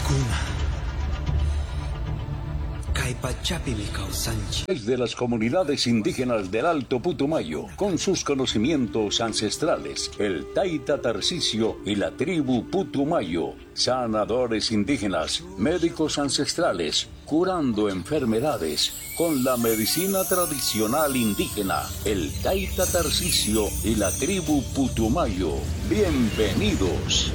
Es de las comunidades indígenas del Alto Putumayo, con sus conocimientos ancestrales, el Taita Tarcisio y la tribu Putumayo, sanadores indígenas, médicos ancestrales, curando enfermedades con la medicina tradicional indígena, el Taita Tarcisio y la tribu Putumayo. Bienvenidos.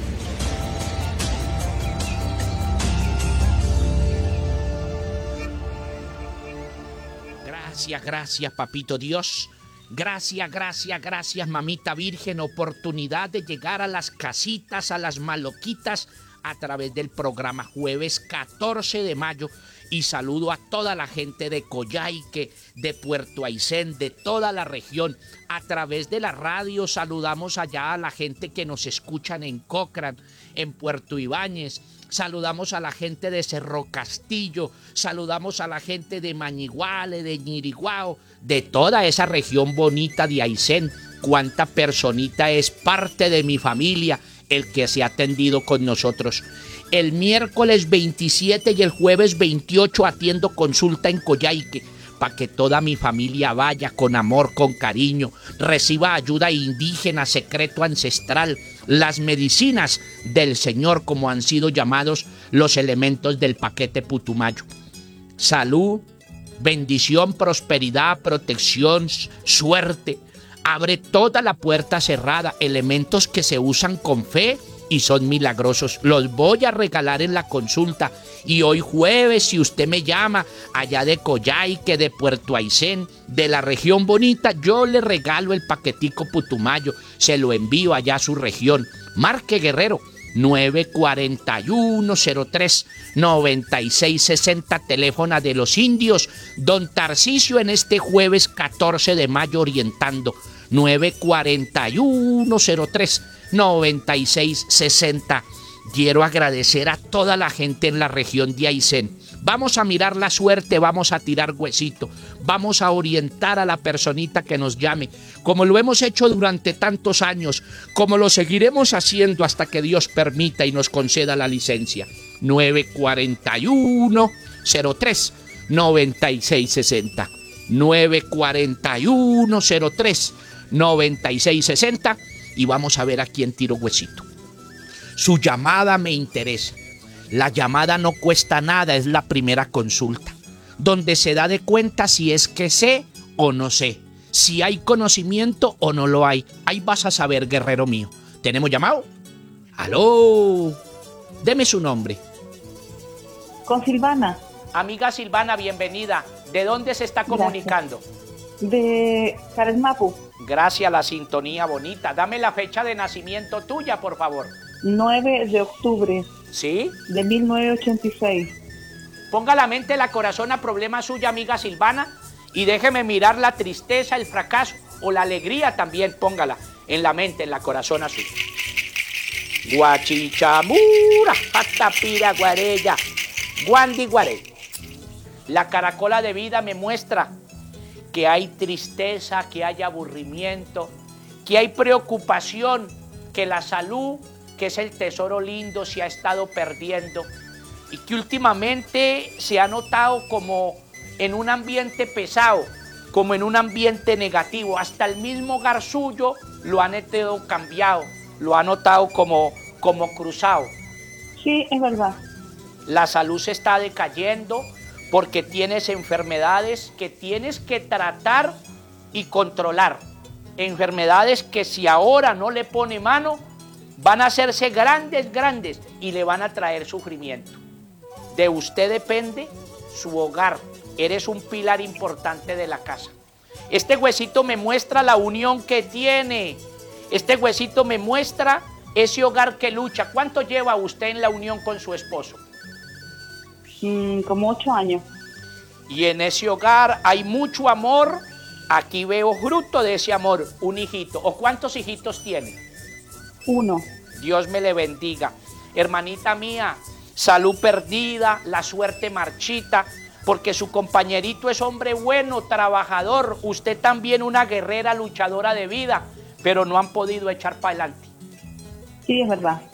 Gracias, papito Dios. Gracias, mamita Virgen. Oportunidad de llegar a las casitas, a las maloquitas, a través del programa jueves 14 de mayo. Y saludo a toda la gente de Coyhaique, de Puerto Aysén, de toda la región. A través de la radio saludamos allá a la gente que nos escuchan en Cochrane, en Puerto Ibáñez. Saludamos a la gente de Cerro Castillo, saludamos a la gente de Mañiguale, de Ñiriguao, de toda esa región bonita de Aysén. Cuánta personita es parte de mi familia el que se ha atendido con nosotros. El miércoles 27 y el jueves 28 atiendo consulta en Coyhaique, para que toda mi familia vaya con amor, con cariño, reciba ayuda indígena, secreto ancestral, las medicinas del Señor, como han sido llamados los elementos del paquete Putumayo. Salud, bendición, prosperidad, protección, suerte. Abre toda la puerta cerrada, elementos que se usan con fe y son milagrosos. Los voy a regalar en la consulta. Y hoy jueves, si usted me llama allá de Coyhaique, de Puerto Aysén, de la región bonita, yo le regalo el paquetico Putumayo. Se lo envío allá a su región. Marque, Guerrero, 941-03-9660, teléfono de los indios. Don Tarcisio en este jueves 14 de mayo orientando. 941-03-9660. Quiero agradecer a toda la gente en la región de Aysén. Vamos a mirar la suerte, vamos a tirar huesito, vamos a orientar a la personita que nos llame, como lo hemos hecho durante tantos años, como lo seguiremos haciendo hasta que Dios permita y nos conceda la licencia. 941-03-9660. 941-03-9660 y vamos a ver a quién tiro huesito. Su llamada me interesa. La llamada no cuesta nada, es la primera consulta, donde se da de cuenta si es que sé o no sé, si hay conocimiento o no lo hay. Ahí vas a saber, guerrero mío. ¿Tenemos llamado? ¡Aló! Deme su nombre. Con Silvana. Amiga Silvana, bienvenida. ¿De dónde se está comunicando? De Caresmapu. Gracias a la sintonía bonita. Dame la fecha de nacimiento tuya, por favor. 9 de octubre. ¿Sí? De 1986. Ponga la mente, la corazón a problema suya, amiga Silvana, y déjeme mirar la tristeza, el fracaso o la alegría también, póngala en la mente, en la corazón azul. Guachichamura, patapira, guarella, guandi, guarey. La caracola de vida me muestra que hay tristeza, que hay aburrimiento, que hay preocupación, que la salud, que es el tesoro lindo, se ha estado perdiendo y que últimamente se ha notado como en un ambiente pesado, como en un ambiente negativo. Hasta el mismo hogar suyo lo han notado cambiado, lo ha notado como cruzado. Sí, es verdad. La salud se está decayendo porque tienes enfermedades que tienes que tratar y controlar. Enfermedades que si ahora no le pone mano, van a hacerse grandes y le van a traer sufrimiento. De usted depende su hogar. Eres un pilar importante de la casa. Este huesito me muestra la unión que tiene. Este huesito me muestra ese hogar que lucha. ¿Cuánto lleva usted en la unión con su esposo? Como 8 años. Y en ese hogar hay mucho amor. Aquí veo fruto de ese amor, un hijito. ¿O cuántos hijitos tiene? 1. Dios me le bendiga. Hermanita mía, salud perdida, la suerte marchita, porque su compañerito es hombre bueno, trabajador. Usted también una guerrera, luchadora de vida, pero no han podido echar para adelante. Sí, es verdad.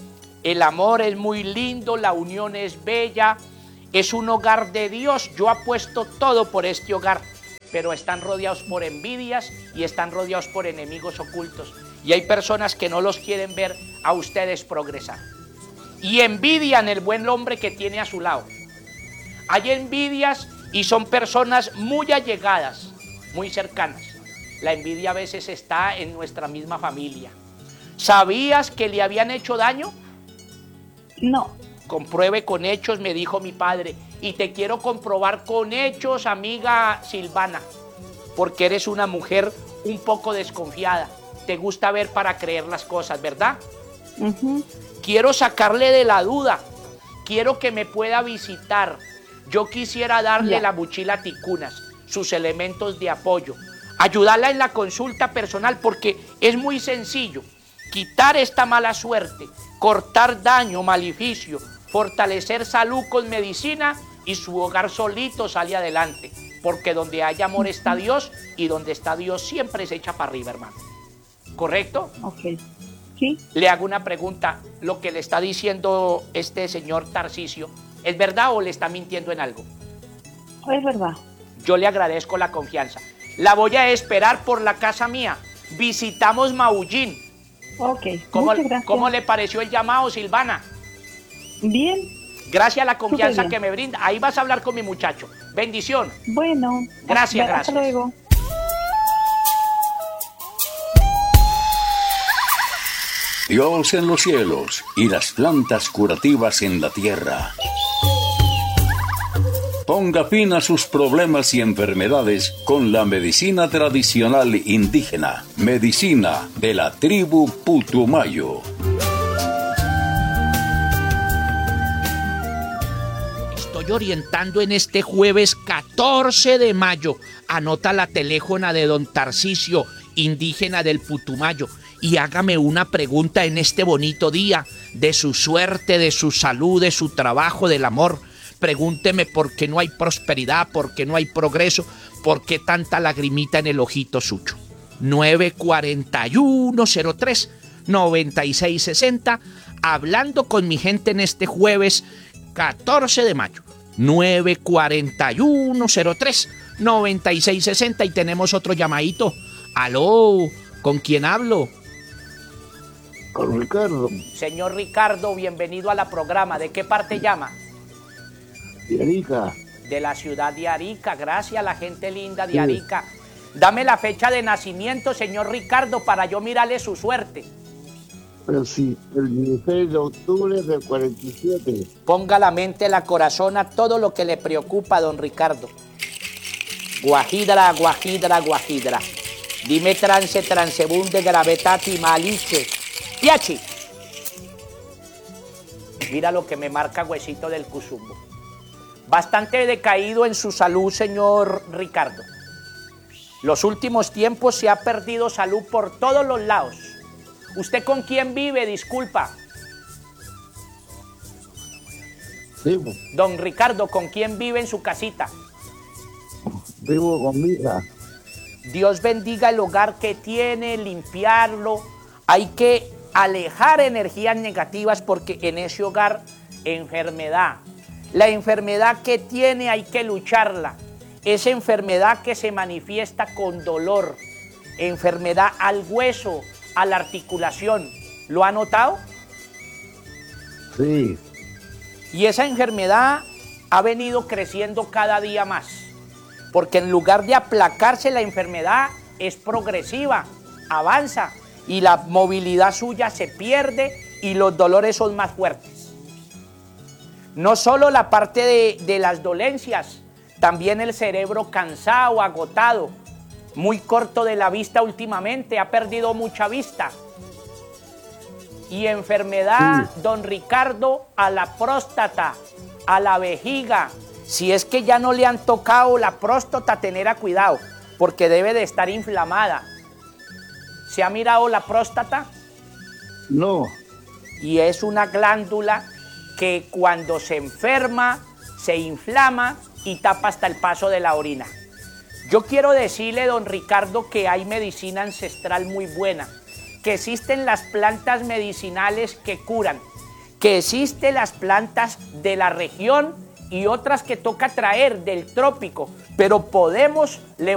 El amor es muy lindo, la unión es bella, es un hogar de Dios. Yo apuesto todo por este hogar, pero están rodeados por envidias y están rodeados por enemigos ocultos. Y hay personas que no los quieren ver a ustedes progresar. Y envidian el buen hombre que tiene a su lado. Hay envidias y son personas muy allegadas, muy cercanas. La envidia a veces está en nuestra misma familia. ¿Sabías que le habían hecho daño? No. Compruebe con hechos, me dijo mi padre. Y te quiero comprobar con hechos, amiga Silvana, porque eres una mujer un poco desconfiada. Te gusta ver para creer las cosas, ¿verdad? Quiero sacarle de la duda. Quiero que me pueda visitar. Yo quisiera darle la mochila ticunas, sus elementos de apoyo, ayudarla en la consulta personal, porque es muy sencillo. Quitar esta mala suerte, cortar daño, maleficio, fortalecer salud con medicina y su hogar solito sale adelante. Porque donde hay amor está Dios y donde está Dios siempre se echa para arriba, hermano. ¿Correcto? Ok. Sí. Le hago una pregunta. ¿Lo que le está diciendo este señor Tarcisio es verdad o le está mintiendo en algo? Es verdad. Yo le agradezco la confianza. La voy a esperar por la casa mía. Visitamos Maullín. Ok, muchas gracias. ¿Cómo le pareció el llamado, Silvana? Bien. Gracias a la confianza bien. que me brinda. Ahí vas a hablar con mi muchacho. Bendición. Bueno. Gracias, hasta gracias. luego. Dios en los cielos y las plantas curativas en la tierra. Ponga fin a sus problemas y enfermedades con la medicina tradicional indígena, medicina de la tribu Putumayo. Estoy orientando en este jueves 14 de mayo. Anota la teléfona de don Tarcisio, indígena del Putumayo, y hágame una pregunta en este bonito día de su suerte, de su salud, de su trabajo, del amor. Pregúnteme por qué no hay prosperidad, por qué no hay progreso, por qué tanta lagrimita en el ojito suyo. 941-03-9660, hablando con mi gente en este jueves 14 de mayo. 941-03-9660 y tenemos otro llamadito. Aló, ¿con quién hablo? Con Ricardo. Señor Ricardo, bienvenido a la programa. ¿De qué parte llama? De Arica. De la ciudad de Arica. Gracias a la gente linda de Arica. Dame la fecha de nacimiento, señor Ricardo, para yo mirarle su suerte. Pero sí, el 16 de octubre del 47. Ponga la mente, la corazón a todo lo que le preocupa a don Ricardo. Guajidra, guajidra, guajidra. Dime trance, transebunde, gravetati, maliche. Piachi. Mira lo que me marca Huesito del Cuzumbo. Bastante decaído en su salud, señor Ricardo. Los últimos tiempos se ha perdido salud por todos los lados. ¿Usted con quién vive? Disculpa. Sí, Don Ricardo, ¿con quién vive en su casita? vivo con mi hija. Dios bendiga el hogar que tiene, limpiarlo. Hay que alejar energías negativas porque en ese hogar, enfermedad. La enfermedad que tiene hay que lucharla. Esa enfermedad que se manifiesta con dolor, enfermedad al hueso, a la articulación. ¿Lo ha notado? Sí, Y esa enfermedad ha venido creciendo cada día más. Porque en lugar de aplacarse la enfermedad, es progresiva, avanza. Y la movilidad suya se pierde y los dolores son más fuertes. No solo la parte de las dolencias, también el cerebro cansado, agotado, muy corto de la vista últimamente, ha perdido mucha vista. Y enfermedad, don Ricardo, a la próstata, a la vejiga. Si es que ya no le han tocado la próstata, tener a cuidado, porque debe de estar inflamada. ¿Se ha mirado la próstata? no, Y es una glándula que cuando se enferma, se inflama y tapa hasta el paso de la orina. Yo quiero decirle, don Ricardo, que hay medicina ancestral muy buena, que existen las plantas medicinales que curan, que existen las plantas de la región y otras que toca traer del trópico, pero podemos levantar